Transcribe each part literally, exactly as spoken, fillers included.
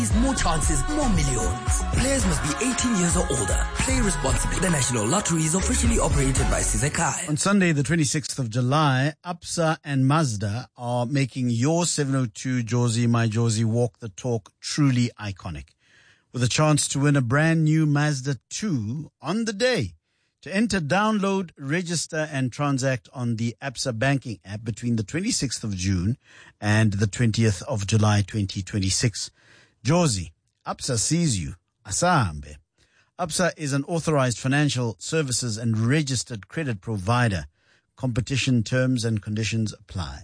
More chances, more millions. Players must be eighteen years or older. Play responsibly. The National Lottery is officially operated by Sizekai. On Sunday, the twenty-sixth of July, Absa and Mazda are making your seven oh two Jozi My Jozi Walk the Talk truly iconic, with a chance to win a brand new Mazda two on the day. To enter, download, register and transact on the Absa banking app between the twenty-sixth of June and the twentieth of July twenty twenty-six. Jozi, Absa sees you. Asambe. Absa is an authorized financial services and registered credit provider. Competition terms and conditions apply.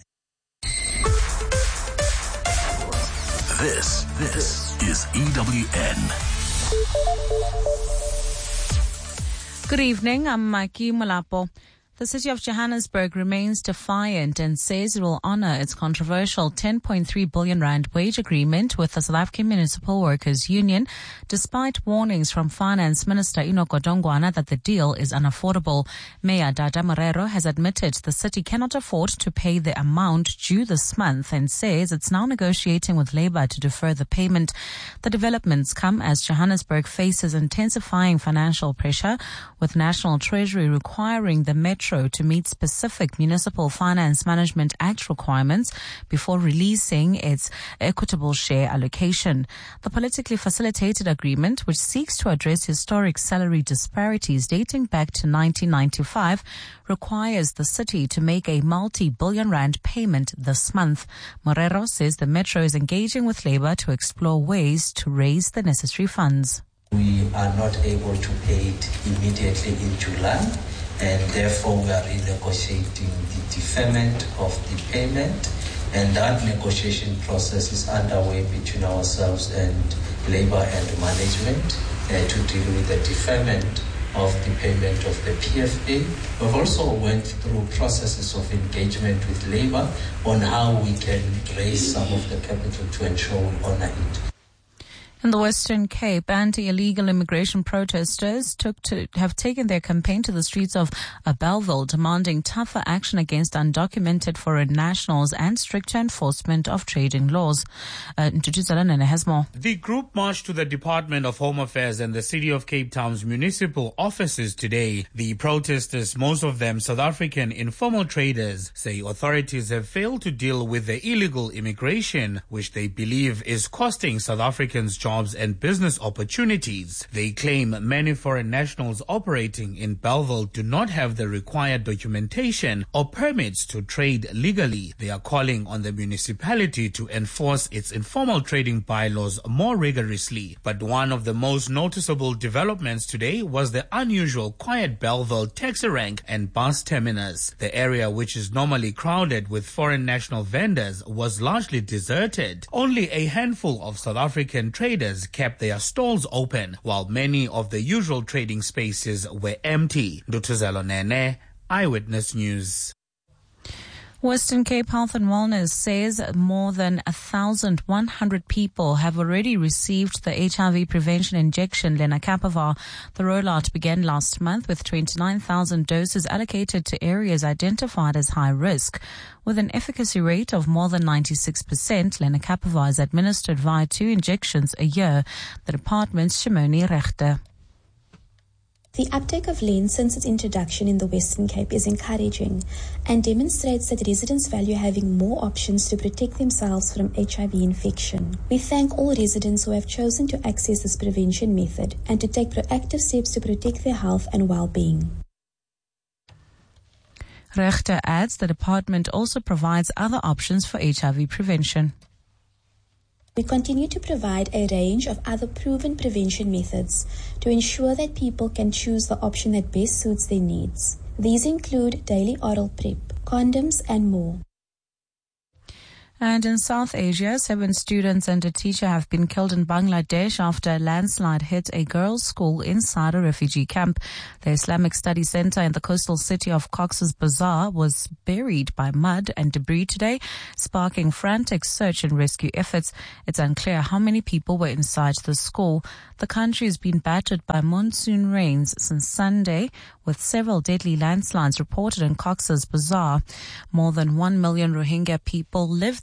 This, this is E W N. Good evening, I'm Maki Malapo. The city of Johannesburg remains defiant and says it will honor its controversial ten point three billion rand wage agreement with the South African Municipal Workers Union, despite warnings from Finance Minister Enoch Godongwana that the deal is unaffordable. Mayor Dada Marero has admitted the city cannot afford to pay the amount due this month and says it's now negotiating with Labour to defer the payment. The developments come as Johannesburg faces intensifying financial pressure, with National Treasury requiring the Metro to meet specific Municipal Finance Management Act requirements before releasing its equitable share allocation. The politically facilitated agreement, which seeks to address historic salary disparities dating back to nineteen ninety-five, requires the city to make a multi-billion rand payment this month. Morero says the Metro is engaging with Labour to explore ways to raise the necessary funds. We are not able to pay it immediately in July, and therefore we are renegotiating the deferment of the payment, and that negotiation process is underway between ourselves and Labour and management uh, to deal with the deferment of the payment of the P F A. We've also went through processes of engagement with Labour on how we can raise some of the capital to ensure we honour it. In the Western Cape, anti-illegal immigration protesters took to have taken their campaign to the streets of uh, Bellville, demanding tougher action against undocumented foreign nationals and stricter enforcement of trading laws. Uh, the group marched to the Department of Home Affairs and the City of Cape Town's municipal offices today. The protesters, most of them South African informal traders, say authorities have failed to deal with the illegal immigration, which they believe is costing South Africans jobs jobs and business opportunities. They claim many foreign nationals operating in Bellville do not have the required documentation or permits to trade legally. They are calling on the municipality to enforce its informal trading bylaws more rigorously. But one of the most noticeable developments today was the unusual quiet Bellville taxi rank and bus terminus. The area, which is normally crowded with foreign national vendors, was largely deserted. Only a handful of South African traders kept their stalls open, while many of the usual trading spaces were empty. Ndutuzelo Nene, Eyewitness News. Western Cape Health and Wellness says more than one thousand one hundred people have already received the H I V prevention injection lenacapavir. The rollout began last month with twenty-nine thousand doses allocated to areas identified as high risk. With an efficacy rate of more than ninety-six percent, lenacapavir is administered via two injections a year. The department's Shimoni Rechter. The uptake of Len since its introduction in the Western Cape is encouraging and demonstrates that residents value having more options to protect themselves from H I V infection. We thank all residents who have chosen to access this prevention method and to take proactive steps to protect their health and well-being. Rechter adds the department also provides other options for H I V prevention. We continue to provide a range of other proven prevention methods to ensure that people can choose the option that best suits their needs. These include daily oral PrEP, condoms, and more. And in South Asia, seven students and a teacher have been killed in Bangladesh after a landslide hit a girls' school inside a refugee camp. The Islamic Study Center in the coastal city of Cox's Bazar was buried by mud and debris today, sparking frantic search and rescue efforts. It's unclear how many people were inside the school. The country has been battered by monsoon rains since Sunday, with several deadly landslides reported in Cox's Bazar. More than one million Rohingya people live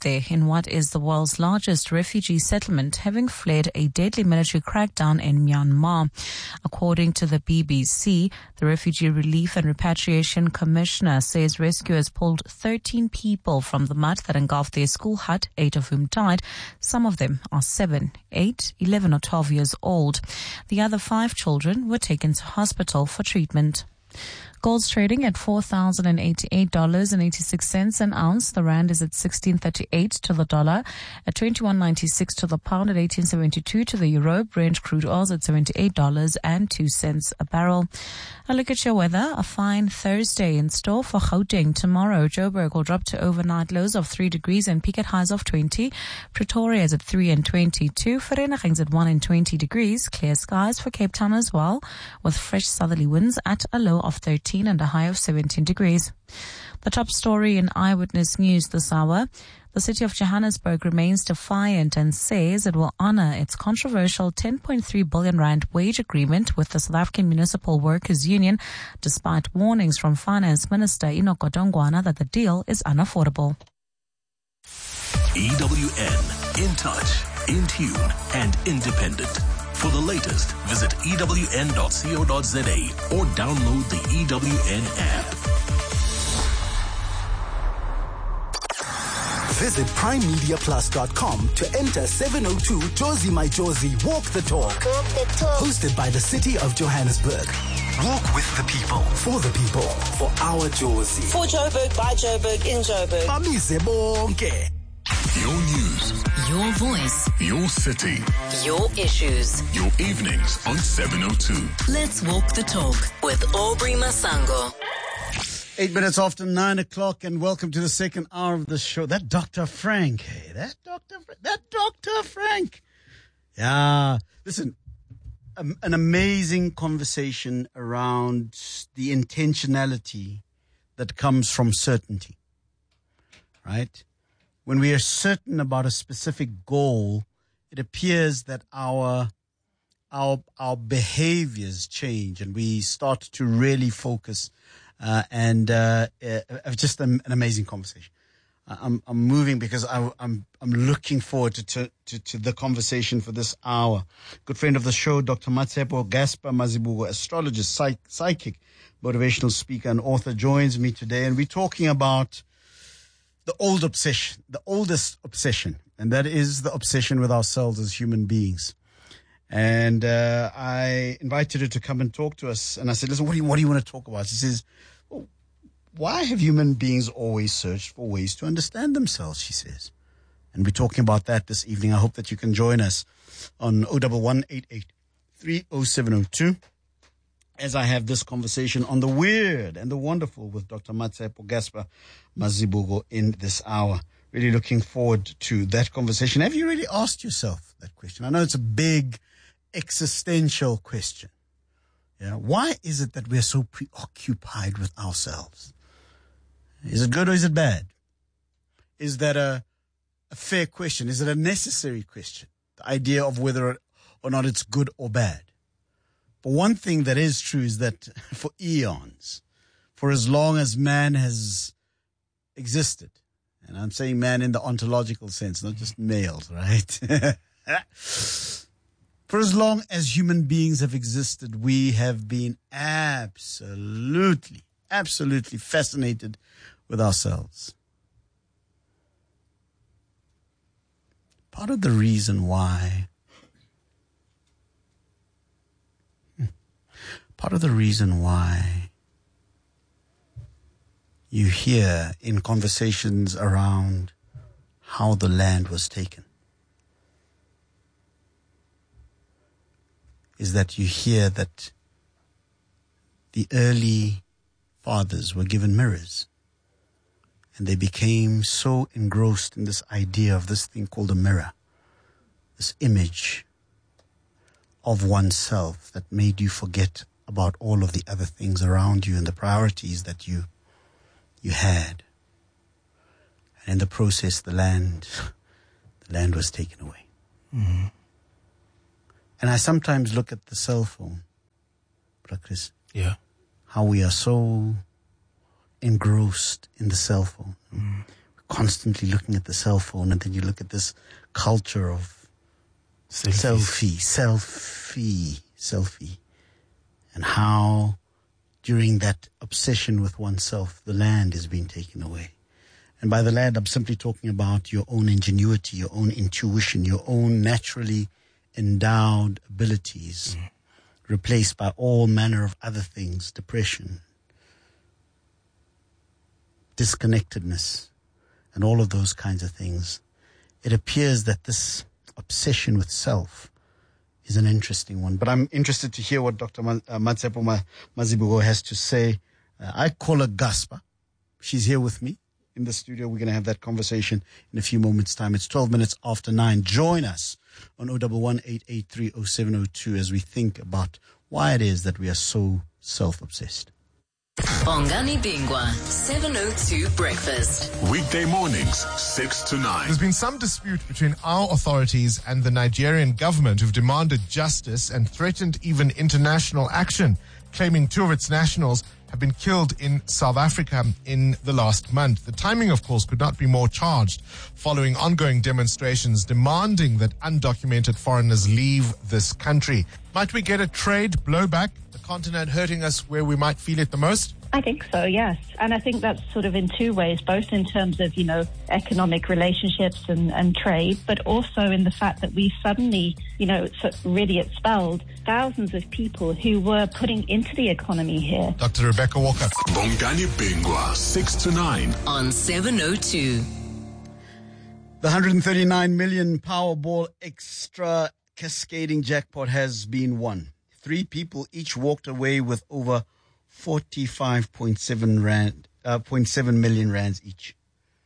there in what is the world's largest refugee settlement, having fled a deadly military crackdown in Myanmar. According to the B B C, the Refugee Relief and Repatriation Commissioner says rescuers pulled thirteen people from the mud that engulfed their school hut, eight of whom died. Some of them are seven, eight, eleven or twelve years old. The other five children were taken to hospital for treatment. Gold's trading at four thousand eighty-eight dollars and eighty-six cents an ounce. The rand is at sixteen thirty-eight to the dollar, at twenty-one ninety-six to the pound, at eighteen seventy-two to the euro. Brent crude oil at seventy-eight dollars and two cents a barrel. A look at your weather. A fine Thursday in store for Gauteng tomorrow. Joburg will drop to overnight lows of three degrees and peak at highs of twenty. Pretoria is at three and twenty-two. Vereeniging's at one and twenty degrees. Clear skies for Cape Town as well, with fresh southerly winds at a low of thirteen and a high of seventeen degrees. The top story in Eyewitness News this hour. The city of Johannesburg remains defiant and says it will honor its controversial ten point three billion rand wage agreement with the South African Municipal Workers Union, despite warnings from Finance Minister Enoch Godongwana that the deal is unaffordable. E W N, in touch, in tune, and independent. For the latest, visit E W N dot co dot za or download the E W N app. Visit prime media plus dot com to enter seven oh two Jozi My Jozi Walk the Talk. Walk the Talk. Hosted by the City of Johannesburg. Walk with the people, for the people, for our Jozi. For Joburg, by Joburg, in Joburg. Bamise bonke. Your news, your voice, your city, your issues, your evenings on seven oh two. Let's walk the talk with Aubrey Masango. Eight minutes after nine o'clock, and welcome to the second hour of the show. That Doctor Frank, hey, that Doctor, that Doctor Frank. Yeah, listen, um, an amazing conversation around the intentionality that comes from certainty, right? When we are certain about a specific goal, it appears that our our our behaviors change, and we start to really focus. Uh, and uh, uh, just an, an amazing conversation. Uh, I'm I'm moving because I, I'm I'm looking forward to, to to to the conversation for this hour. Good friend of the show, Doctor Matshepo Gaspar Mazibuko, astrologist, psych, psychic, motivational speaker, and author, joins me today, and we're talking about the old obsession, the oldest obsession, and that is the obsession with ourselves as human beings. And uh, I invited her to come and talk to us. And I said, listen, what do you, what do you want to talk about? She says, well, why have human beings always searched for ways to understand themselves, she says. And we're talking about that this evening. I hope that you can join us on oh one one, eight eight three, oh seven oh two as I have this conversation on the weird and the wonderful with Doctor Matshepo Gaspar Mazibuko in this hour. Really looking forward to that conversation. Have you really asked yourself that question? I know it's a big existential question. Yeah, why is it that we're so preoccupied with ourselves? Is it good or is it bad? Is that a, a fair question? Is it a necessary question? The idea of whether or not it's good or bad. But one thing that is true is that for eons, for as long as man has existed, and I'm saying man in the ontological sense, not just males, right? For as long as human beings have existed, we have been absolutely, absolutely fascinated with ourselves. Part of the reason why, part of the reason why you hear in conversations around how the land was taken is that you hear that the early fathers were given mirrors, and they became so engrossed in this idea of this thing called a mirror, this image of oneself that made you forget about all of the other things around you and the priorities that you you had. And in the process, the land, the land was taken away. Mm-hmm. And I sometimes look at the cell phone, Chris. Yeah. How we are so engrossed in the cell phone. Mm. We constantly looking at the cell phone, and then you look at this culture of selfie, selfie, selfie, and how during that obsession with oneself, the land is being taken away. And by the land, I'm simply talking about your own ingenuity, your own intuition, your own naturally endowed abilities, mm. replaced by all manner of other things, depression, disconnectedness, and all of those kinds of things. It appears that this obsession with self is an interesting one. But I'm interested to hear what Doctor Ma- uh, Matsepo Ma- Mazibuko has to say. Uh, I call her Gaspa. She's here with me in the studio. We're going to have that conversation in a few moments' time. It's twelve minutes after nine. Join us on zero one one, eight eight three, zero seven zero two as we think about why it is that we are so self-obsessed. Bongani Bingwa, seven oh two Breakfast. Weekday mornings, six to nine. There's been some dispute between our authorities and the Nigerian government, who've demanded justice and threatened even international action, claiming two of its nationals have been killed in South Africa in the last month. The timing, of course, could not be more charged following ongoing demonstrations demanding that undocumented foreigners leave this country. Might we get a trade blowback, the continent hurting us where we might feel it the most? I think so, yes. And I think that's sort of in two ways, both in terms of, you know, economic relationships and, and trade, but also in the fact that we suddenly, you know, really expelled thousands of people who were putting into the economy here. Doctor Rebecca Walker. Bongani Bingwa, six to nine. On seven oh two. The one hundred thirty-nine million Powerball extra cascading jackpot has been won. Three people each walked away with over forty-five point seven rand, uh, point seven million rands each.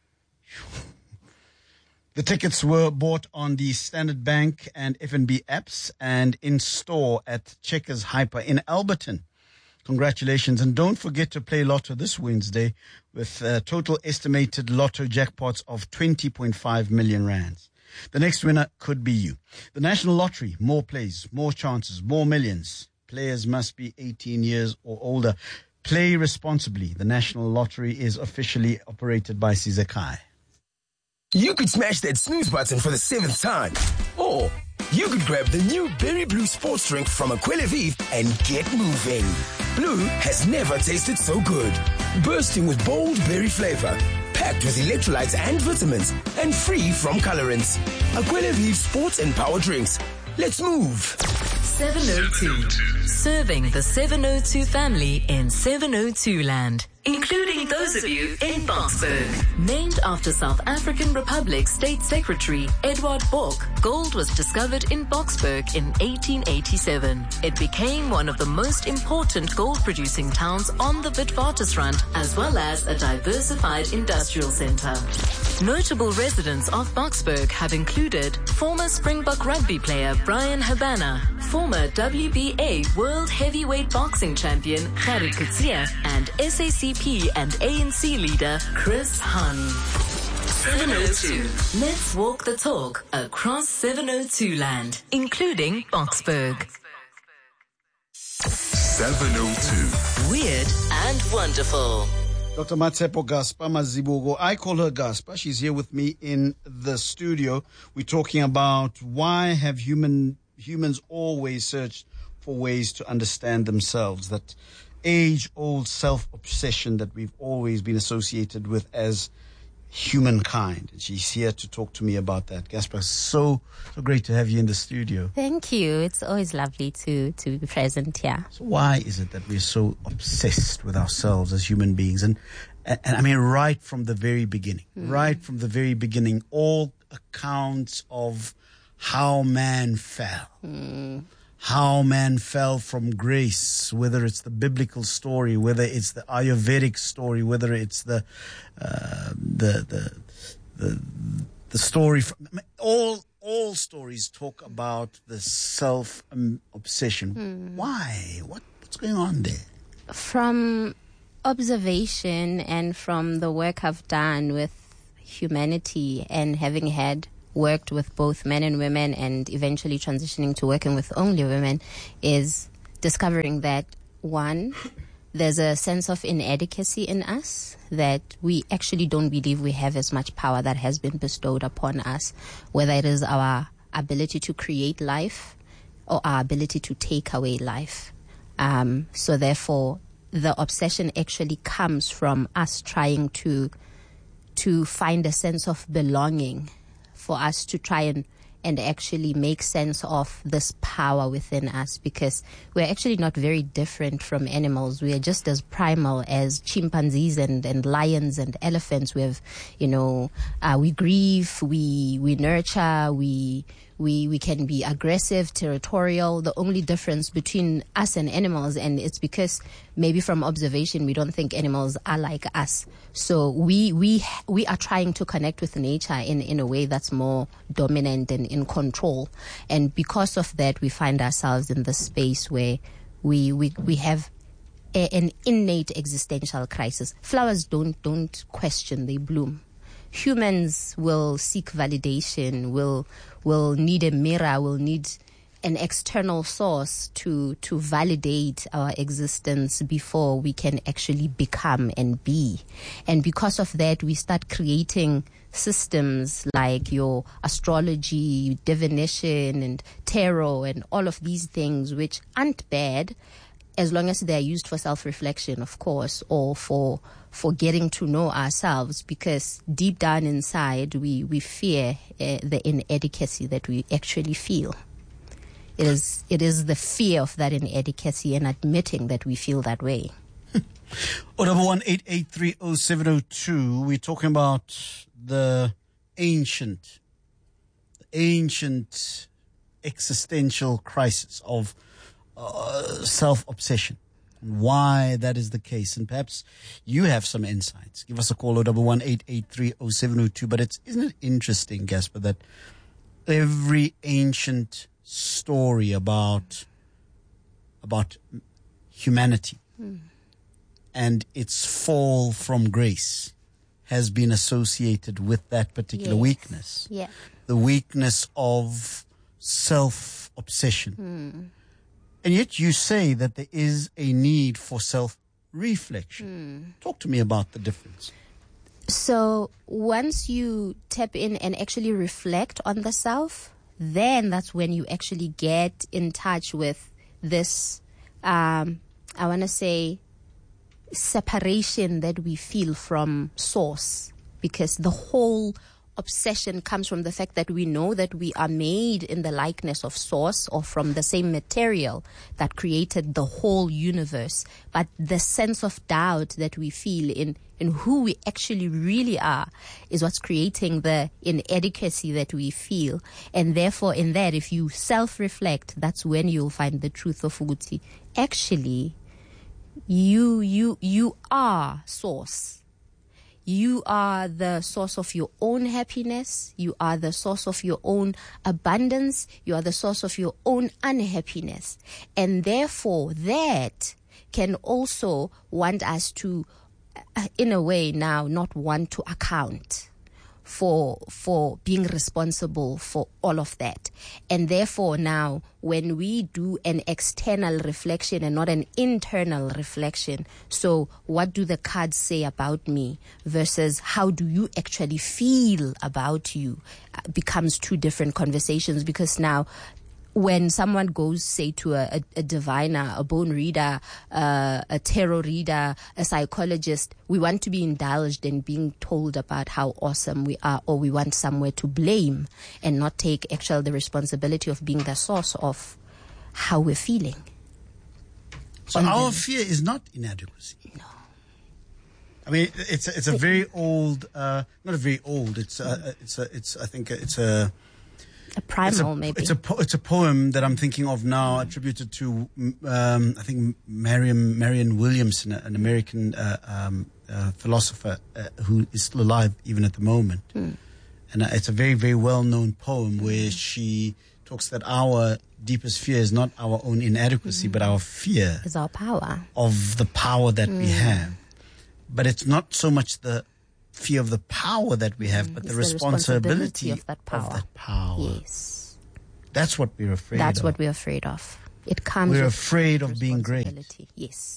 The tickets were bought on the Standard Bank and F N B apps and in store at Checkers Hyper in Alberton. Congratulations. And don't forget to play Lotto this Wednesday with uh, total estimated Lotto jackpots of twenty point five million rands. The next winner could be you. The National Lottery, more plays, more chances, more millions. Players must be eighteen years or older. Play responsibly. The National Lottery is officially operated by Sizekai. You could smash that snooze button for the seventh time. Or you could grab the new Berry Blue sports drink from Aquila Vive and get moving. Blue has never tasted so good. Bursting with bold berry flavor. Packed with electrolytes and vitamins. And free from colorants. Aquila Vive sports and power drinks. Let's move. seven oh two. Serving the seven oh two family in seven oh two land, including those of you in Boksburg. Named after South African Republic State Secretary Edward Bork, gold was discovered in Boksburg in eighteen eighty-seven. It became one of the most important gold-producing towns on the Witwatersrand, as well as a diversified industrial center. Notable residents of Boksburg have included former Springbok rugby player Brian Habana, former W B A World Heavyweight Boxing Champion Gerrit Coetzee, and S A C P and A N C leader Chris Hani. seven oh two. Let's walk the talk across seven oh two land, including Boksburg. seven oh two. Weird and wonderful. Doctor Matsepo Gaspa Mazibuko. I call her Gaspa. She's here with me in the studio. We're talking about why have human humans always searched for ways to understand themselves. That age-old self-obsession that we've always been associated with as humankind. And she's here to talk to me about that. Gaspa, so so great to have you in the studio. Thank you. It's always lovely to to be present here. So why is it that we're so obsessed with ourselves as human beings? And and, and I mean, right from the very beginning, mm. right from the very beginning, all accounts of how man fell. Mm. How man fell from grace, whether it's the biblical story, whether it's the Ayurvedic story, whether it's the uh, the, the the the story from all all stories talk about the self um, obsession. Hmm. Why? What what's going on there? From observation and from the work I've done with humanity and having had worked with both men and women and eventually transitioning to working with only women, is discovering that, one, there's a sense of inadequacy in us, that we actually don't believe we have as much power that has been bestowed upon us, whether it is our ability to create life or our ability to take away life. Um, so therefore, the obsession actually comes from us trying to to find a sense of belonging, for us to try and and actually make sense of this power within us, because we're actually not very different from animals. We are just as primal as chimpanzees and, and lions and elephants. We have, you know, uh, we grieve, we we nurture, we we we can be aggressive, territorial. The only difference between us and animals, and it's because maybe from observation we don't think animals are like us. So we we we are trying to connect with nature in, in a way that's more dominant and in control. And because of that, we find ourselves in the space where we we we have a, an innate existential crisis. Flowers don't don't question, they bloom. Humans will seek validation, will will need a mirror, will need an external source to to validate our existence before we can actually become and be. And because of that, we start creating systems like your astrology, divination, and tarot, and all of these things, which aren't bad, as long as they're used for self-reflection, of course, or for for getting to know ourselves, because deep down inside we, we fear uh, the inadequacy that we actually feel. It is it is the fear of that inadequacy and admitting that we feel that way. Oh, number one eight eight three oh seven oh two. We're talking about the ancient, the ancient existential crisis of Uh, self-obsession, why that is the case, and perhaps you have some insights. Give us a call, oh double one eight eight three oh seven oh two. But it's isn't it interesting, Gasper, that every ancient story about about humanity mm. and its fall from grace has been associated with that particular yes. weakness, yeah. the weakness of self-obsession. Mm. And yet you say that there is a need for self-reflection. Mm. Talk to me about the difference. So once you tap in and actually reflect on the self, then that's when you actually get in touch with this, um, I want to say, separation that we feel from source. Because the whole obsession comes from the fact that we know that we are made in the likeness of source, or from the same material that created the whole universe. But the sense of doubt that we feel in, in who we actually really are is what's creating the inadequacy that we feel. And therefore, in that, if you self-reflect, that's when you'll find the truth of Uguti. Actually, you, you, you are source. You are the source of your own happiness. You are the source of your own abundance. You are the source of your own unhappiness. And therefore, that can also want us to, in a way now, not want to account for for being responsible for all of that. And therefore now, when we do an external reflection and not an internal reflection, so what do the cards say about me versus how do you actually feel about you, uh, becomes two different conversations. Because now, when someone goes, say, to a, a, a diviner, a bone reader, uh, a tarot reader, a psychologist, we want to be indulged in being told about how awesome we are, or we want somewhere to blame and not take actually the responsibility of being the source of how we're feeling. So our fear is not inadequacy. No. I mean, it's a, it's a very old, uh, not a very old. It's a, it's a, it's I think it's a. A primal, it's a, maybe. It's a po- it's a poem that I'm thinking of now, attributed to um, I think Mariam Marianne Williamson, an American uh, um, uh, philosopher uh, who is still alive even at the moment. Mm. And uh, it's a very very well known poem where she talks that our deepest fear is not our own inadequacy, mm. but our fear is our power of the power that mm. we have. But it's not so much the fear of the power that we have, but it's the responsibility, responsibility of that power. Of that power. Yes. That's what we're afraid That's of. That's what we're afraid of. It comes We're with afraid of being great. Yes.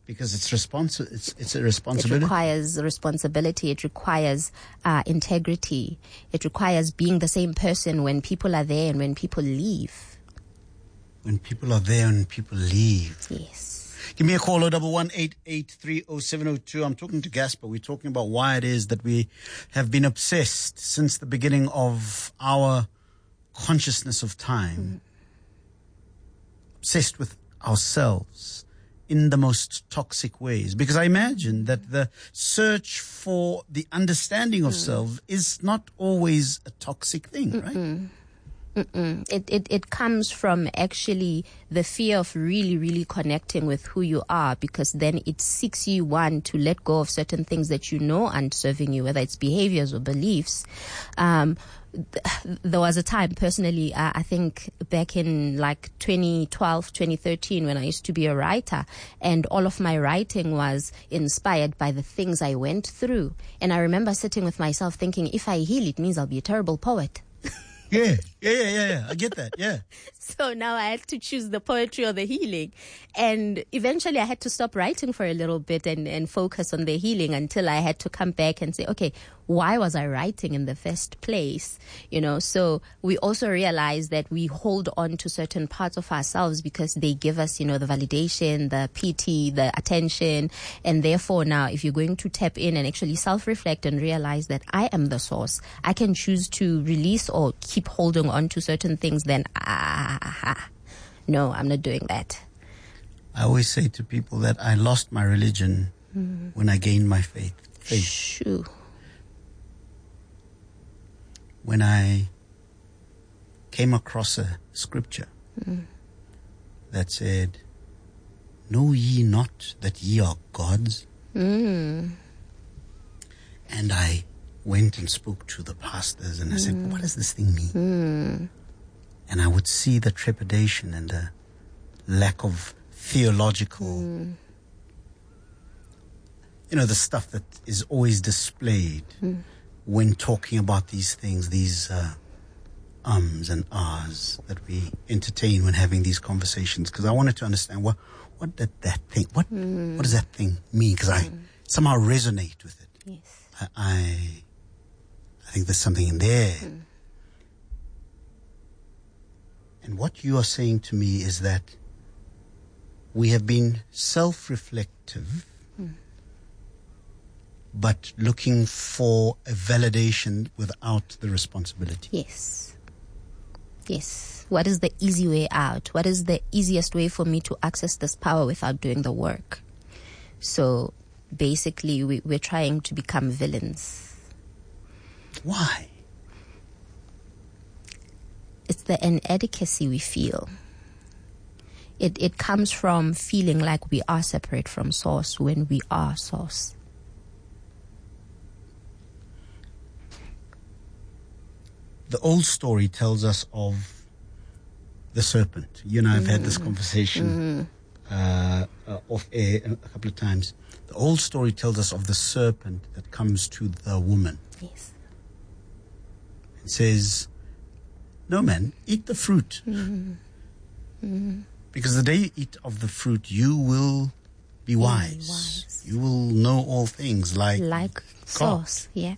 Because it's responsi- it's it's a It responsibility. requires responsibility. It requires uh, integrity. It requires being the same person when people are there and when people leave. When people are there and people leave. Yes. Give me a call, oh one one eight eight three oh seven oh two. I'm talking to Gasper. We're talking about why it is that we have been obsessed since the beginning of our consciousness of time. Mm. Obsessed with ourselves in the most toxic ways. Because I imagine that the search for the understanding of mm. self is not always a toxic thing, Mm-mm. right? Mm-mm. It, it it comes from actually the fear of really, really connecting with who you are, because then it seeks you, one, to let go of certain things that you know aren't serving you, whether it's behaviors or beliefs. Um, th- there was a time, personally, uh, I think back in like twenty twelve, twenty thirteen, when I used to be a writer, and all of my writing was inspired by the things I went through. And I remember sitting with myself thinking, if I heal, it means I'll be a terrible poet. Yeah, yeah, yeah, yeah, yeah. I get that, yeah. So now I had to choose the poetry or the healing. And eventually I had to stop writing for a little bit and, and focus on the healing until I had to come back and say, okay, why was I writing in the first place? You know, so we also realize that we hold on to certain parts of ourselves because they give us, you know, the validation, the pity, the attention. And therefore now, if you're going to tap in and actually self-reflect and realize that I am the source, I can choose to release or keep holding on to certain things, then ah, no, I'm not doing that. I always say to people that I lost my religion mm. when I gained my faith. faith. Shoo. When I came across a scripture mm. that said, "Know ye not that ye are gods?" Mm. And I went and spoke to the pastors and I mm. said, what does this thing mean? Mm. And I would see the trepidation and the lack of theological, mm. you know, the stuff that is always displayed mm. when talking about these things, these uh, ums and ahs that we entertain when having these conversations. Because I wanted to understand what what did that thing, what mm. what does that thing mean? Because I mm. somehow resonate with it. Yes. I, I I think there's something in there. Mm. And what you are saying to me is that we have been self-reflective, mm. but looking for a validation without the responsibility. Yes. Yes. What is the easy way out? What is the easiest way for me to access this power without doing the work? So basically, we, we're trying to become villains. Why? It's the inadequacy we feel. It it comes from feeling like we are separate from source when we are source. The old story tells us of the serpent. You and I have mm-hmm. had this conversation mm-hmm. uh, uh, off air a couple of times. The old story tells us of the serpent that comes to the woman. Yes. It says, no man, eat the fruit. Mm-hmm. Mm-hmm. Because the day you eat of the fruit, you will be wise. wise. You will know all things like Like source, yeah.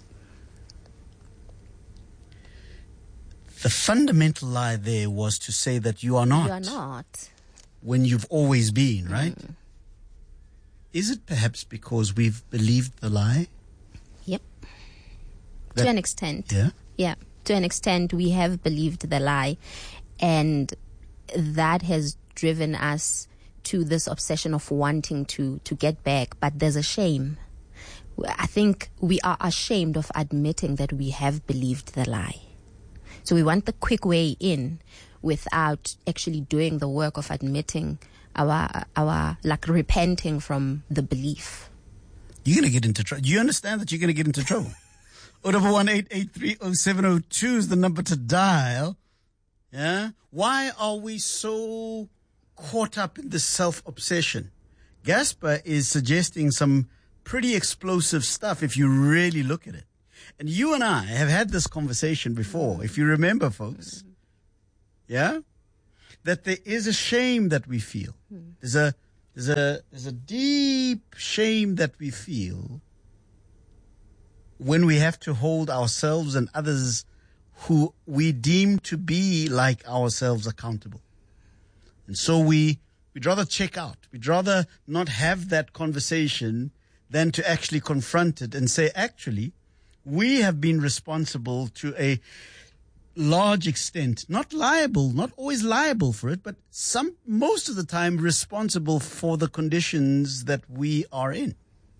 The fundamental lie there was to say that you are not. You are not. When you've always been, right? Mm. Is it perhaps because we've believed the lie? Yep. That, to an extent. Yeah? Yeah. To an extent, we have believed the lie. And that has driven us to this obsession of wanting to, to get back. But there's a shame. I think we are ashamed of admitting that we have believed the lie. So we want the quick way in without actually doing the work of admitting our, our like repenting from the belief. You're going to get into trouble. Do you understand that you're going to get into trouble? oh one eight eight three oh seven oh two is the number to dial. Yeah. Why are we so caught up in this self-obsession? Gasper is suggesting some pretty explosive stuff if you really look at it. And you and I have had this conversation before, if you remember, folks. Yeah? That there is a shame that we feel. There's a There's a, there's a deep shame that we feel when we have to hold ourselves and others who we deem to be like ourselves accountable. And so we, we'd rather check out. We'd rather not have that conversation than to actually confront it and say, actually, we have been responsible to a large extent, not liable, not always liable for it, but some, most of the time responsible for the conditions that we are in.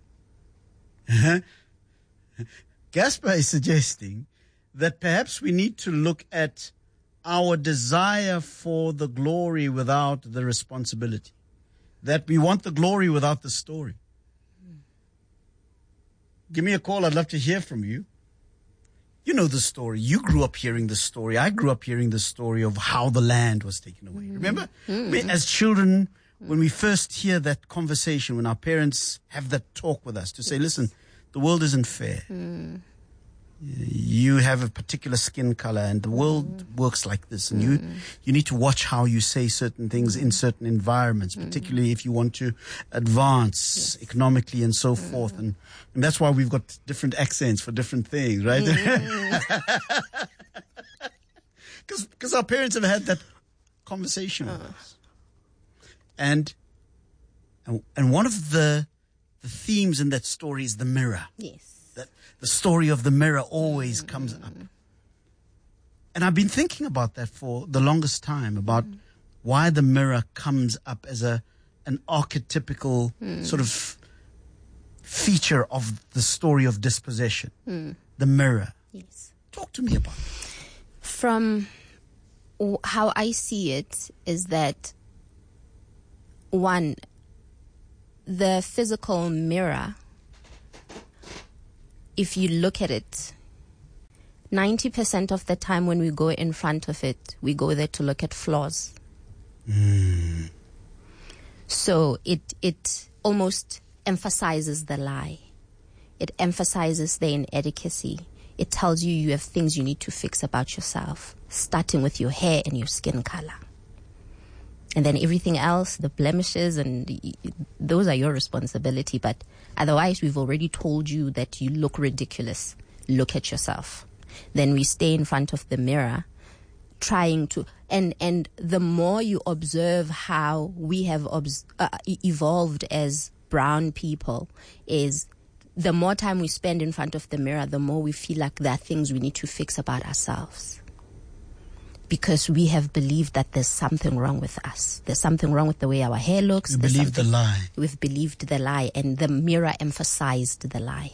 Gaspar is suggesting that perhaps we need to look at our desire for the glory without the responsibility. That we want the glory without the story. Give me a call. I'd love to hear from you. You know the story. You grew up hearing the story. I grew up hearing the story of how the land was taken away. Remember? Mm. We, as children, when we first hear that conversation, when our parents have that talk with us to say, listen, the world isn't fair. Mm. You have a particular skin color and the world mm. works like this. And mm. you, you need to watch how you say certain things in certain environments, mm. particularly if you want to advance yes. economically and so mm. forth. And, and that's why we've got different accents for different things, right? Because mm. our parents have had that conversation uh. with us. And, and, and one of the, the themes in that story is the mirror. Yes. That the story of the mirror always comes up. And I've been thinking about that for the longest time, about mm. why the mirror comes up as a an archetypical mm. sort of feature of the story of dispossession. Mm. The mirror. Yes. Talk to me about it. From how I see it is that, one, the physical mirror, if you look at it, ninety percent of the time when we go in front of it, we go there to look at flaws. Mm. So it it almost emphasizes the lie. It emphasizes the inadequacy. It tells you you have things you need to fix about yourself, starting with your hair and your skin color. And then everything else, the blemishes, and those are your responsibility. But otherwise, we've already told you that you look ridiculous. Look at yourself. Then we stay in front of the mirror trying to, and, and the more you observe how we have obs- uh, evolved as brown people, is the more time we spend in front of the mirror, the more we feel like there are things we need to fix about ourselves. Because we have believed that there's something wrong with us. There's something wrong with the way our hair looks. We believed the lie. We've believed the lie, and the mirror emphasized the lie.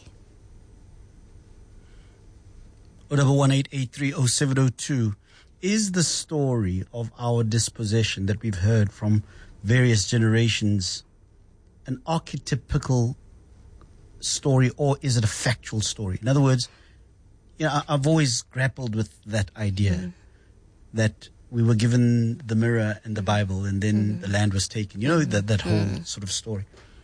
oh one eight eight three oh seven oh two is the story of our dispossession that we've heard from various generations an archetypical story, or is it a factual story? In other words, you know, I, I've always grappled with that idea. Mm. That we were given the mirror and the Bible, and then mm. the land was taken. You know, that that whole mm. sort of story.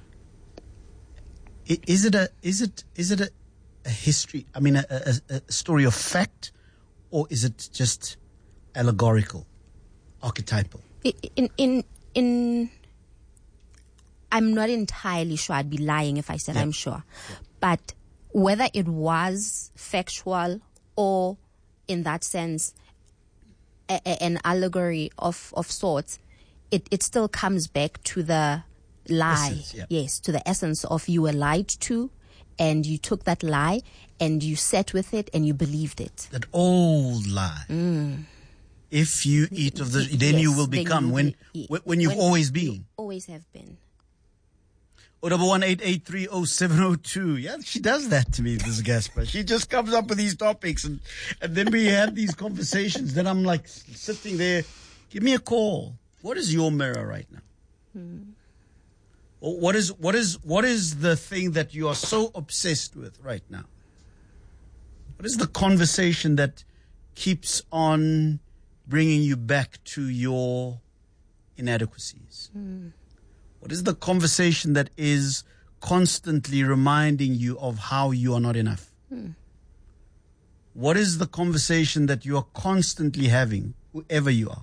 Is it a is it is it a, a history? I mean, a, a, a story of fact, or is it just allegorical, archetypal? In in in, I'm not entirely sure. I'd be lying if I said yeah. I'm sure, yeah. But whether it was factual or, in that sense, A, a, an allegory of, of sorts, it, it still comes back to the lie. Essence, yeah. Yes, to the essence of you were lied to, and you took that lie and you sat with it and you believed it. That old lie. Mm. If you eat of the, then yes, you will become you when, be, when when you've when always been. You always have been. oh one eight eight three oh seven oh two. Yeah, she does that to me, this Gaspar. She just comes up with these topics, and, and then we have these conversations. Then I'm like sitting there, give me a call. What is your mirror right now? Hmm. What is what is what is the thing that you are so obsessed with right now? What is the conversation that keeps on bringing you back to your inadequacies? Hmm. What is the conversation that is constantly reminding you of how you are not enough? Hmm. What is the conversation that you are constantly having, whoever you are,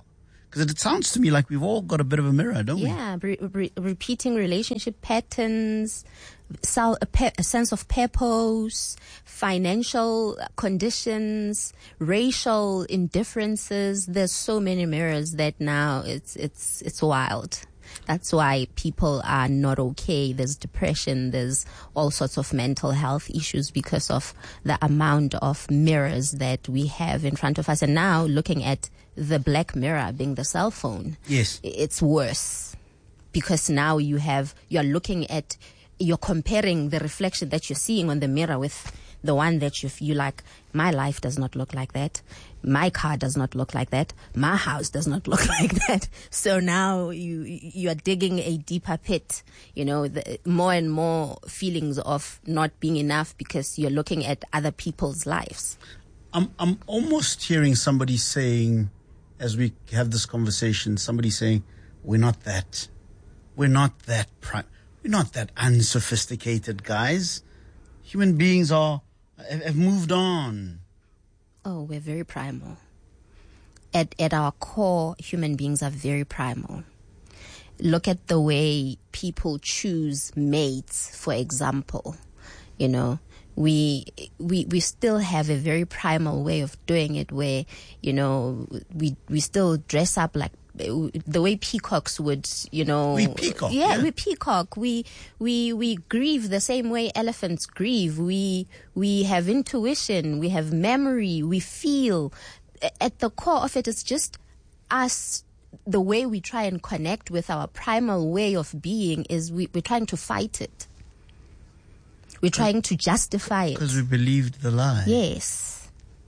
Because it sounds to me like we've all got a bit of a mirror, don't we? Yeah, re- re- repeating relationship patterns, so, a, pe- a sense of purpose, financial conditions, racial indifferences. There's so many mirrors that now it's it's it's wild. That's why people are not okay. There's depression. There's all sorts of mental health issues because of the amount of mirrors that we have in front of us. And now looking at the black mirror being the cell phone. Yes. It's worse because now you have, you're looking at, you're comparing the reflection that you're seeing on the mirror with the one that you feel like, my life does not look like that. My car does not look like that. My house does not look like that. So now you you are digging a deeper pit. You know, the, more and more feelings of not being enough because you're looking at other people's lives. I'm I'm almost hearing somebody saying, as we have this conversation, somebody saying, "We're not that, we're not that pri- we're not that unsophisticated, guys. Human beings are have, have moved on." Oh, we're very primal. At at our core, human beings are very primal. Look at the way people choose mates, for example. You know, we we we still have a very primal way of doing it where, you know, we we still dress up like the way peacocks would, you know. We peacock. Yeah, yeah. we peacock. We we we grieve the same way elephants grieve. We we have intuition. We have memory. We feel. At the core of it, it's just us. The way we try and connect with our primal way of being is we, we're trying to fight it. We're trying to justify it. Because we believed the lie. Yes.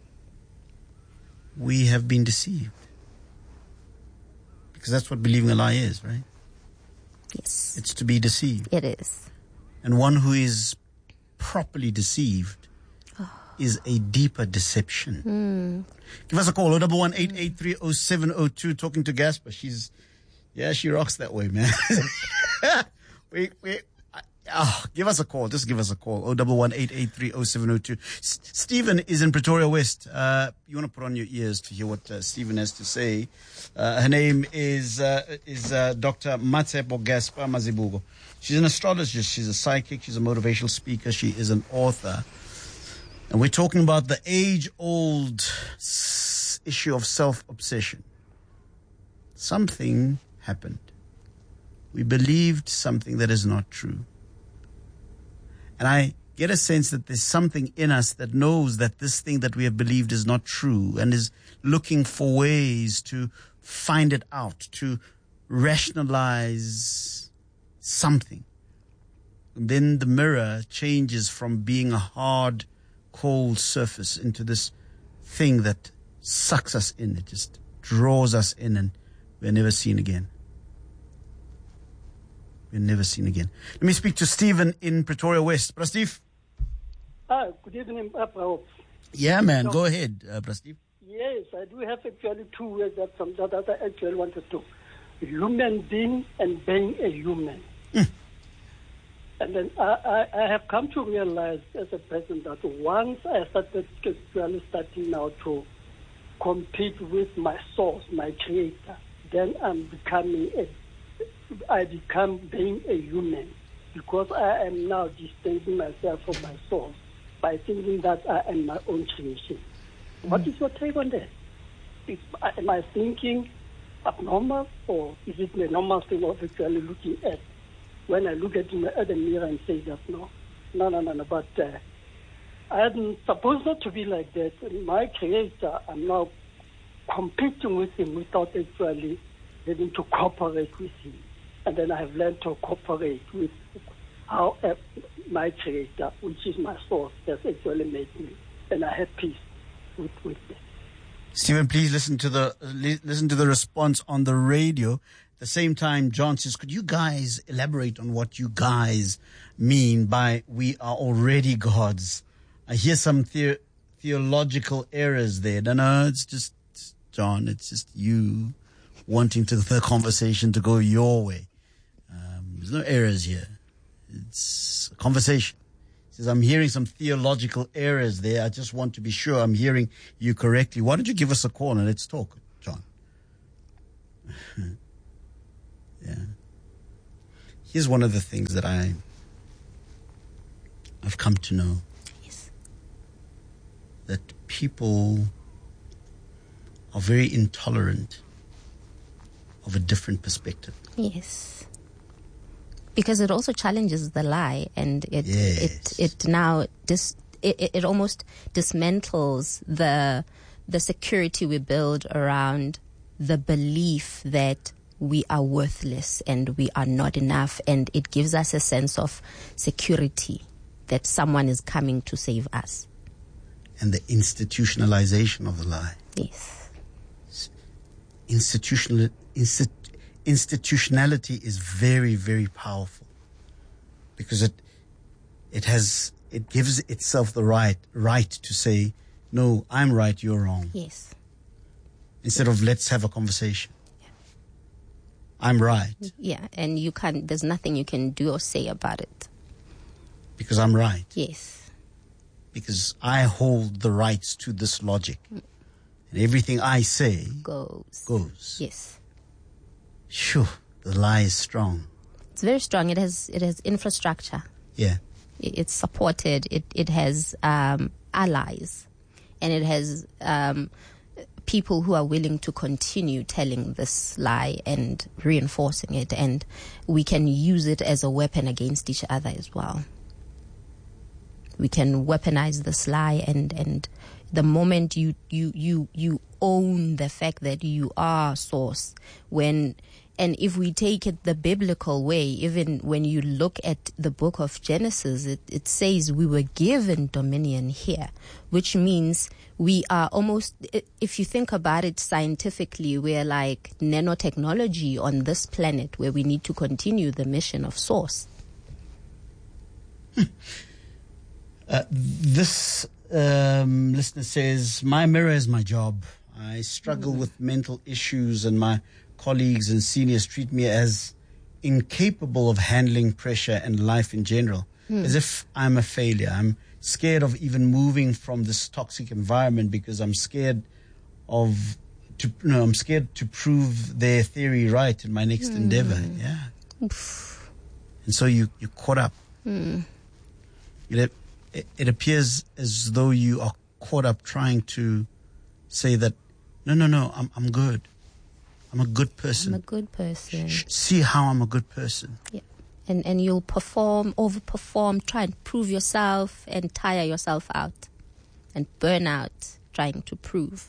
We have been deceived. Because that's what believing a lie is, right? Yes. It's to be deceived. It is. And one who is properly deceived oh. is a deeper deception. Mm. Give us a call, oh one one eight eight three oh seven oh two, talking to Gasper. She's, yeah, she rocks that way, man. we, we, oh, give us a call. Just give us a call, oh one one eight eight three oh seven oh two. S- Stephen is in Pretoria West. Uh, you want to put on your ears to hear what uh, Stephen has to say. Uh, her name is uh, is uh, Doctor Matsepo Gasper Mazibuko. She's an astrologist. She's a psychic. She's a motivational speaker. She is an author. And we're talking about the age-old s- issue of self-obsession. Something happened. We believed something that is not true. And I get a sense that there's something in us that knows that this thing that we have believed is not true and is looking for ways to find it out, to rationalize something. And then the mirror changes from being a hard, cold surface into this thing that sucks us in. It just draws us in and we're never seen again. We're never seen again. Let me speak to Stephen in Pretoria West. Prasteve? Ah, good evening, April. Yeah, man. Go ahead, uh, Prasteve. Yes, I do have actually two words that, some, that I actually wanted to. Human being and being a human. Mm. And then I, I, I have come to realize as a person that once I started actually starting now to compete with my source, my creator, then I'm becoming a I become being a human because I am now distancing myself from my source by thinking that I am my own creation. Mm. What is your take on that? Is, am I thinking abnormal or is it the normal thing of actually looking at when I look at, my, at the mirror and say that no, no, no, no, no, but uh, I'm supposed not to be like that. My creator, I'm now competing with him without actually having to cooperate with him. And then I have learned to cooperate with how uh, my creator, which is my source, has actually made me. And I have peace with, with it. Stephen, please listen to the li- listen to the response on the radio. At the same time, John says, could you guys elaborate on what you guys mean by we are already gods? I hear some the- theological errors there. No, no, it's just, John, it's just you wanting to the conversation to go your way. Um, there's no errors here. It's a conversation. He says, I'm hearing some theological errors there. I just want to be sure I'm hearing you correctly. Why don't you give us a call and let's talk, John? Yeah. Here's one of the things that I, I've come to know. Yes. That people are very intolerant of a different perspective. Yes. Because it also challenges the lie, and it Yes. it it now dis, it, it it almost dismantles the the security we build around the belief that we are worthless and we are not enough, and it gives us a sense of security that someone is coming to save us. And the institutionalization of the lie. Yes. Institutional, insti- institutionality is very, very powerful because it it has it gives itself the right right to say, no, I'm right, you're wrong. Yes. Instead of let's have a conversation. Yeah. I'm right. Yeah, and you can't. There's nothing you can do or say about it. Because I'm right. Yes. Because I hold the rights to this logic. Mm. And everything I say goes. Goes. Yes. Sure, the lie is strong. It's very strong. It has it has infrastructure. Yeah. It's supported. It it has um, allies, and it has um, people who are willing to continue telling this lie and reinforcing it, and we can use it as a weapon against each other as well. We can weaponize this lie, and, and the moment you, you, you, you own the fact that you are source, when, and if we take it the biblical way, even when you look at the book of Genesis, it, it says we were given dominion here, which means we are almost, if you think about it scientifically, we're like nanotechnology on this planet where we need to continue the mission of source. Hmm. Uh, this um, listener says, my mirror is my job. I struggle mm. with mental issues, and my colleagues and seniors treat me as incapable of handling pressure and life in general, mm. as if I'm a failure. I'm scared of even moving from this toxic environment because I'm scared of, to, no, I'm scared to prove their theory right in my next mm. endeavor. Yeah. Oof. And so you, you're caught up. Mm. You know, it, it appears as though you are caught up trying to say that, no, no, no, I'm, I'm good. I'm a good person. I'm a good person. Sh- see how I'm a good person. Yeah. And and you'll perform, overperform, try and prove yourself and tire yourself out and burn out trying to prove.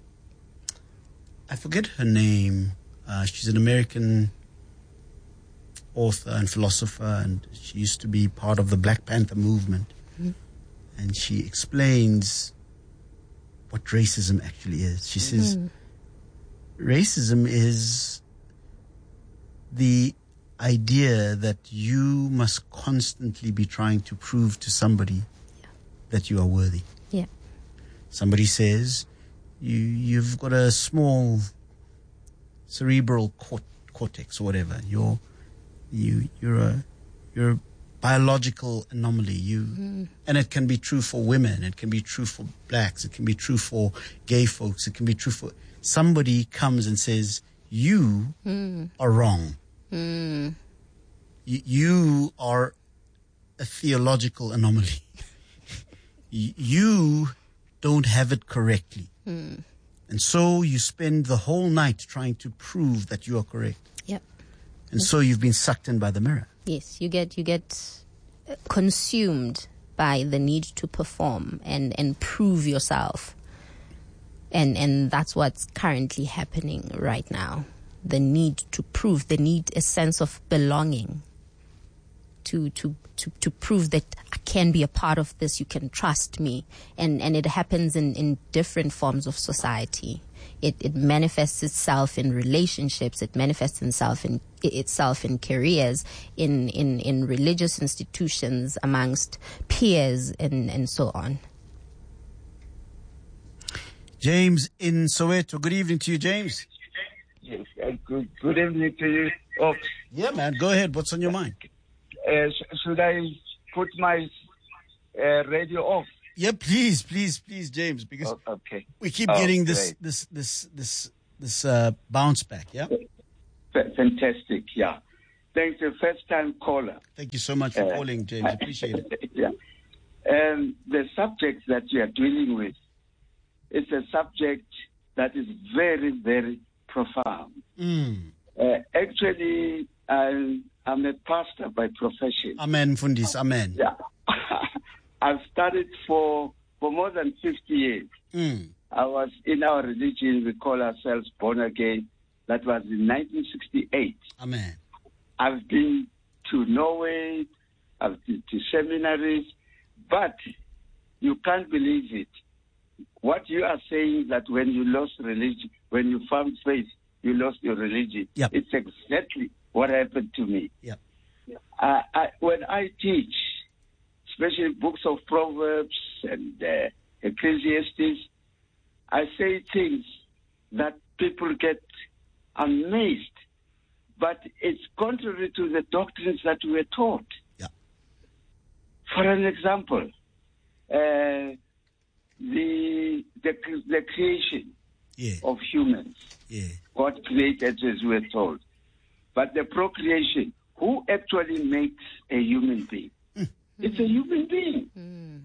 I forget her name. Uh, she's an American author and philosopher, and she used to be part of the Black Panther movement. Mm-hmm. And she explains what racism actually is. She mm-hmm. says, racism is the idea that you must constantly be trying to prove to somebody yeah. that you are worthy. Yeah. Somebody says, you, you've got a small cerebral cort- cortex or whatever. You're, you, you're a, you're a biological anomaly. You, mm-hmm. and it can be true for women. It can be true for blacks. It can be true for gay folks. It can be true for, somebody comes and says, you mm. are wrong. Mm. You, you are a theological anomaly. You don't have it correctly. Mm. And so you spend the whole night trying to prove that you are correct. Yep. And so you've been sucked in by the mirror. Yes, you get you get consumed by the need to perform and, and prove yourself. And and that's what's currently happening right now. The need to prove, the need a sense of belonging. To, to, to, to prove that I can be a part of this, you can trust me. And, and it happens in, in different forms of society. It, it manifests itself in relationships, it manifests itself in, itself in careers, in, in, in religious institutions, amongst peers, and, and so on. James in Soweto. Good evening to you, James. Yes, uh, good, good evening to you. Oh. Yeah, man, go ahead. What's on your mind? Uh, should I put my uh, radio off? Yeah, please, please, please, James, because oh, okay. we keep oh, getting this, great. this, this, this this uh, bounce back, yeah? F- fantastic, yeah. Thanks, the first time caller. Thank you so much for Uh, calling, James. Appreciate it. Yeah. Um, the subject that we are dealing with is a subject that is very, very profound. Mm. Uh, actually, I'm, I'm a pastor by profession. Amen, Fundis. Amen. Yeah. I've studied for, for more than fifty years. Mm. I was in our religion, we call ourselves born again. That was in nineteen sixty-eight. Amen. I've been to Norway, I've been to seminaries, but you can't believe it. What you are saying that when you lost religion, when you found faith, you lost your religion. Yep. It's exactly what happened to me. Yep. Uh, I, when I teach, especially books of Proverbs and uh, Ecclesiastes, I say things that people get amazed, but it's contrary to the doctrines that we were taught. Yeah. For an example, uh, the, the the creation yeah. of humans, yeah. God created as we were told, but the procreation, who actually makes a human being? Mm. It's a human being. Mm.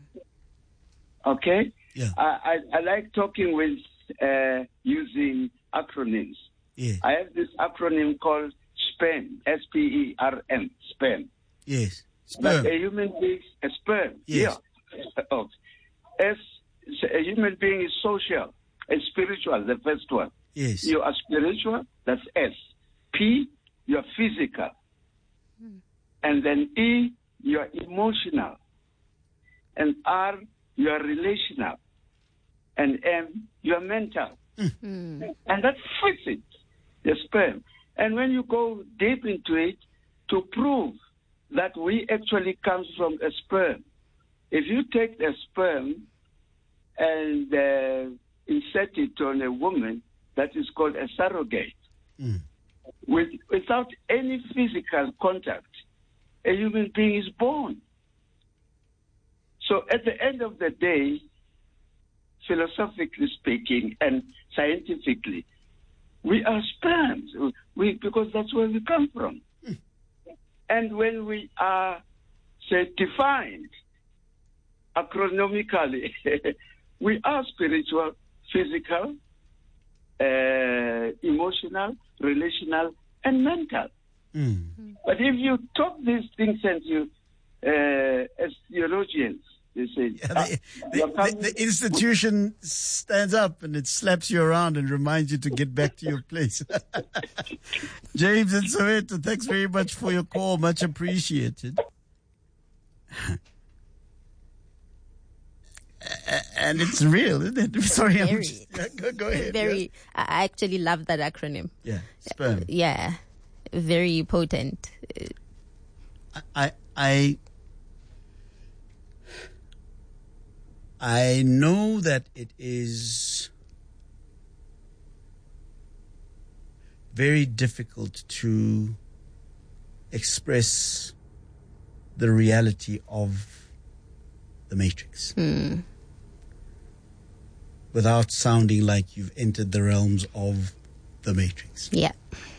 Okay? Yeah. I, I, I like talking with uh, using acronyms. Yeah. I have this acronym called SPERM, S P E R M, SPERM. Yes. Sperm. Sperm. A human being, a sperm. Yes. Yeah. Oh. S, a human being is social and spiritual, the first one. Yes. You are spiritual, that's S. P, you are physical. Hmm. And then E, you are emotional. And R, you are relational. And M, you are mental. Mm. And that fits it, the sperm. And when you go deep into it, to prove that we actually comes from a sperm, if you take a sperm and uh, insert it on a woman, that is called a surrogate. Mm. With, without any physical contact, a human being is born. So at the end of the day, philosophically speaking and scientifically, we are sperms, we, because that's where we come from. Mm. And when we are, say, defined acronomically, we are spiritual, physical, uh, emotional, relational, and mental. Mm. But if you talk these things and you, uh, as theologians, they say, yeah, the, the, the, the institution stands up and it slaps you around and reminds you to get back to your place. James and Soweto, thanks very much for your call. Much appreciated. And it's real, isn't it? Sorry, very, I'm just, yeah, go, go ahead. Very, yes. I actually love that acronym. Yeah, sperm. Yeah, very potent. I, I, I know that it is very difficult to express the reality of the Matrix mm. without sounding like you've entered the realms of the Matrix. Yeah.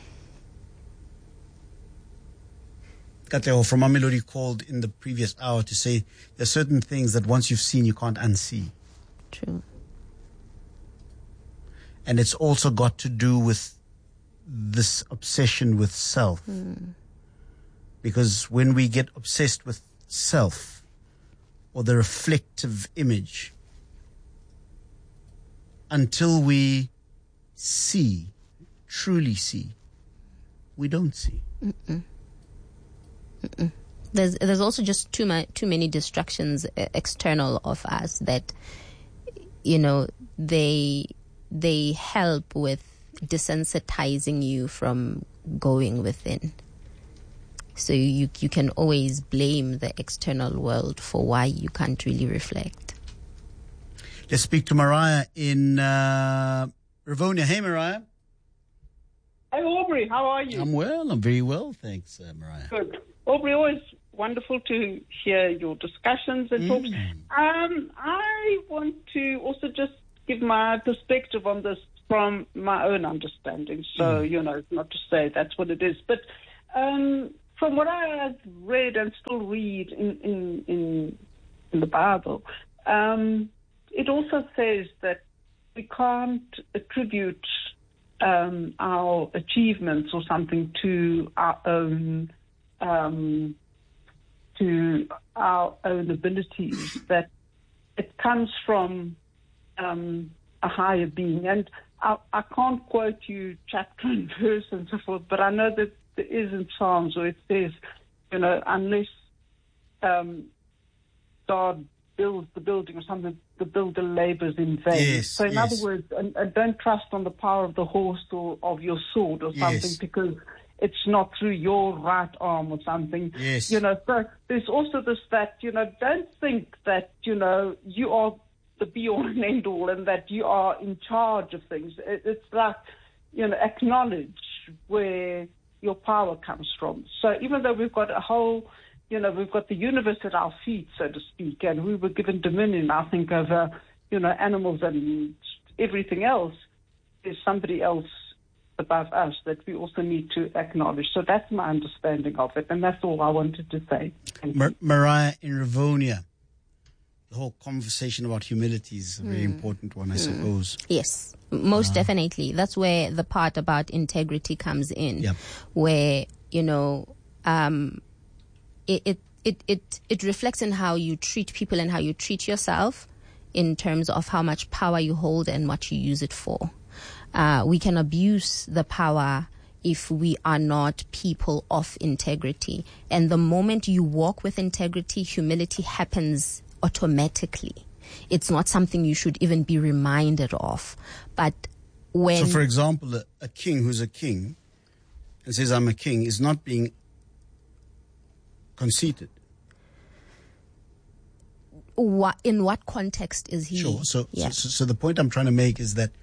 Katlego from Mamelodi called in the previous hour to say there are certain things that once you've seen, you can't unsee. True. And it's also got to do with this obsession with self. Mm. Because when we get obsessed with self or the reflective image, until we see, truly see, we don't see. Mm-mm. Mm-mm. There's there's also just too much too many distractions uh, external of us that, you know, they they help with desensitizing you from going within. So you you can always blame the external world for why you can't really reflect. Let's speak to Mariah in uh, Rivonia. Hey, Mariah. Hey, Aubrey. How are you? I'm well. I'm very well, thanks, uh, Mariah. Good. Aubrey, always wonderful to hear your discussions and talks. Mm. Um, I want to also just give my perspective on this from my own understanding. So, mm. you know, it's not to say that's what it is. But um, from what I have read and still read in, in, in, in the Bible, um, it also says that we can't attribute um, our achievements or something to our own um, to our own abilities, that it comes from um, a higher being. And I, I can't quote you chapter and verse and so forth, but I know that there is in Psalms where it says, you know, unless um, God builds the building or something, the builder labors in vain. Yes, so in yes. other words, and, and don't trust on the power of the horse or of your sword or something, yes. because it's not through your right arm or something. Yes. You know, so there's also this that, you know, don't think that, you know, you are the be-all and end-all and that you are in charge of things. It, it's like, you know, acknowledge where your power comes from. So even though we've got a whole, you know, we've got the universe at our feet, so to speak, and we were given dominion, I think, over, you know, animals and everything else, there's somebody else above us that we also need to acknowledge. So that's my understanding of it, and that's all I wanted to say. Mar- Mariah in Rivonia, the whole conversation about humility is a very mm. important one, I mm. suppose. Yes, most uh, definitely. That's where the part about integrity comes in, yep. where, you know, um, it, it, it, it, it reflects in how you treat people and how you treat yourself in terms of how much power you hold and what you use it for. Uh, we can abuse the power if we are not people of integrity. And the moment you walk with integrity, humility happens automatically. It's not something you should even be reminded of. But when... So, for example, a, a king who's a king and says, I'm a king, is not being conceited. What, in what context is he? Sure. So, yeah. so, so the point I'm trying to make is that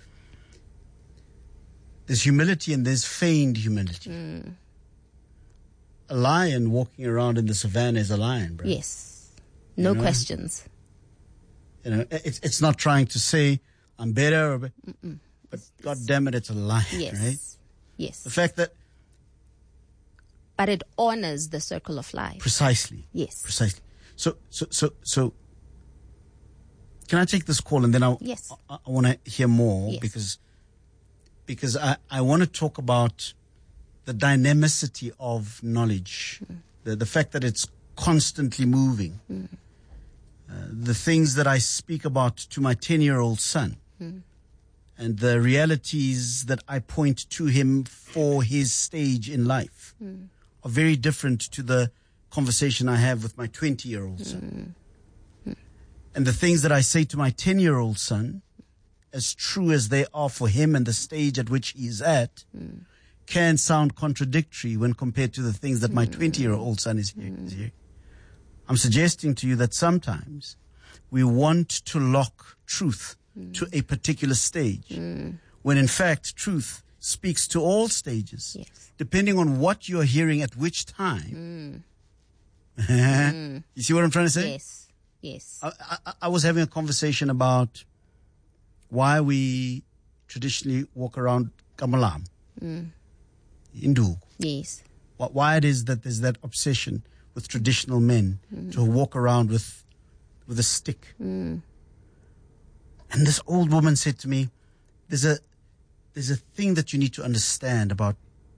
there's humility and there's feigned humility. Mm. A lion walking around in the savannah is a lion, bro. Yes. No you know? questions. You know, it's it's not trying to say I'm better, or, but Mm-mm. God damn it, it's a lion, yes. right? Yes. The fact that... But it honors the circle of life. Precisely. Yes. Precisely. So, so, so, so, can I take this call and then I, yes. I, I want to hear more yes. because, because I, I want to talk about the dynamicity of knowledge, mm. the, the fact that it's constantly moving, mm. uh, the things that I speak about to my ten-year-old son, mm. and the realities that I point to him for his stage in life mm. are very different to the conversation I have with my twenty-year-old son. Mm. And the things that I say to my ten-year-old son, as true as they are for him and the stage at which he is at, mm. can sound contradictory when compared to the things that my twenty-year-old son is hearing. Mm. I'm suggesting to you that sometimes we want to lock truth mm. to a particular stage, mm. when in fact truth speaks to all stages, yes. depending on what you're hearing at which time. Mm. mm. You see what I'm trying to say? Yes, yes. I, I, I was having a conversation about why we traditionally walk around Kamalam, mm. Hindu. Yes. Why it is that there's that obsession with traditional men mm. to walk around with with a stick. Mm. And this old woman said to me, there's a there's a thing that you need to understand about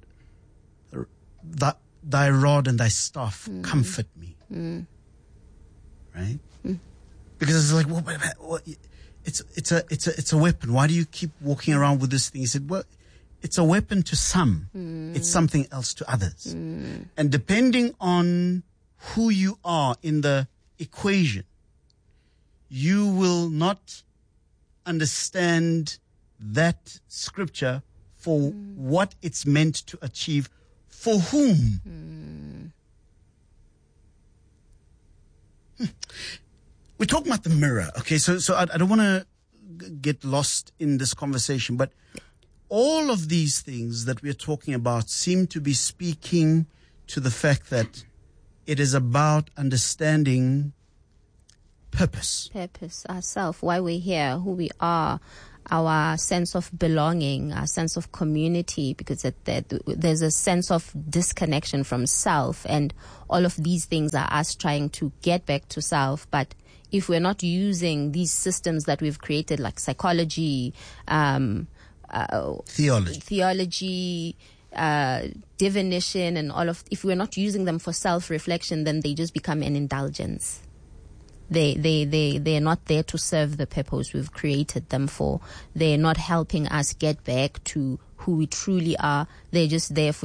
thy, thy rod and thy staff mm. comfort me. Mm. Right? Mm. Because it's like, well, well, it's it's a it's a it's a weapon. Why do you keep walking around with this thing? He said, well, it's a weapon to some. Mm. It's something else to others. Mm. And depending on who you are in the equation, you will not understand that scripture for mm. what it's meant to achieve for whom. Mm. Hmm. We're talking about the mirror. Okay, so so I, I don't want to g- get lost in this conversation, but all of these things that we're talking about seem to be speaking to the fact that it is about understanding purpose. Purpose, ourselves, why we're here, who we are, our sense of belonging, our sense of community, because it, that there's a sense of disconnection from self, and all of these things are us trying to get back to self. But if we're not using these systems that we've created, like psychology, um, uh, theology, theology, uh, divination, and all of, if we're not using them for self-reflection, then they just become an indulgence. They, they, they, they're not there to serve the purpose we've created them for. They're not helping us get back to who we truly are. They're just there for